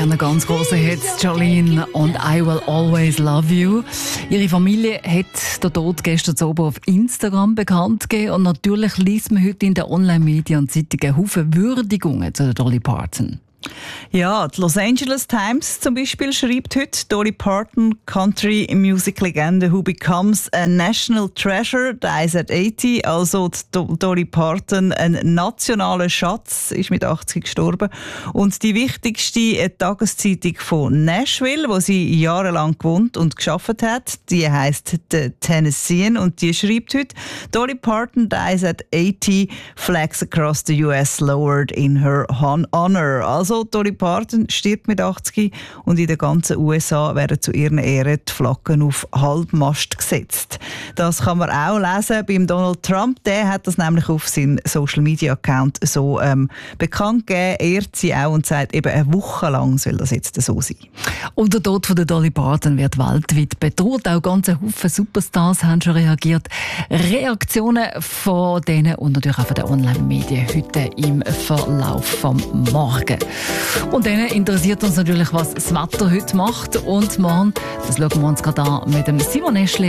ihren ganz grossen Hits Jolene und I Will Always Love You. Ihre Familie hat den Tod gestern Abend auf Instagram bekannt gegeben und natürlich liest man heute in den Online-Medien und Zeitungen Haufen Würdigungen zu der Dolly Parton. Ja, die Los Angeles Times zum Beispiel schreibt heute, Dolly Parton, Country Music Legende, who becomes a national treasure, dies at 80. Also die Dolly Parton, ein nationaler Schatz, ist mit 80 gestorben. Und die wichtigste Tageszeitung von Nashville, wo sie jahrelang gewohnt und geschafft hat, die heisst The Tennessean und die schreibt heute, Dolly Parton dies at 80, flags across the US lowered in her honor. Also Dolly Parton stirbt mit 80 und in den ganzen USA werden zu ihren Ehren die Flaggen auf Halbmast gesetzt. Das kann man auch lesen beim Donald Trump. Der hat das nämlich auf seinem Social-Media-Account so bekannt gegeben. Er ehrt sie auch und sagt, eben eine Woche lang soll das jetzt so sein. Und der Tod von der Dolly Parton wird weltweit bedroht. Auch ganze Haufen Superstars haben schon reagiert. Reaktionen von denen und natürlich auch von den Online-Medien heute im Verlauf vom Morgen. Und dann interessiert uns natürlich, was das Wetter heute macht. Und morgen, das schauen wir uns gerade an mit dem Simon Eschli